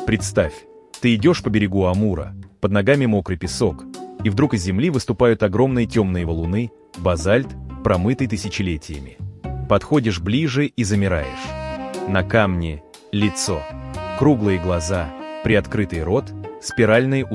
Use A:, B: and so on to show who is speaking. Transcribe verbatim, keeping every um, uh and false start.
A: Представь, ты идешь по берегу Амура, под ногами мокрый песок, и вдруг из земли выступают огромные темные валуны, базальт, промытый тысячелетиями. Подходишь ближе и замираешь. На камне лицо, круглые глаза, приоткрытый рот, спиральные